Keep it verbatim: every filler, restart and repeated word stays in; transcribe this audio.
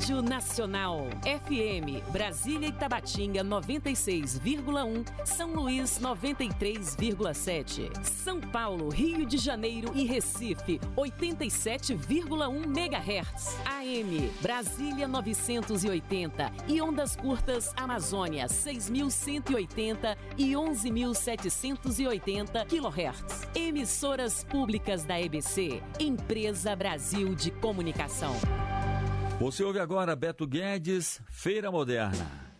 Rádio Nacional. F M, Brasília e Tabatinga noventa e seis vírgula um, São Luís noventa e três vírgula sete. São Paulo, Rio de Janeiro e Recife oitenta e sete vírgula um megahertz. A M, Brasília novecentos e oitenta e ondas curtas Amazônia seis mil cento e oitenta e onze mil setecentos e oitenta quilohertz. Emissoras públicas da E B C, Empresa Brasil de Comunicação. Você ouve agora Beto Guedes, Feira Moderna.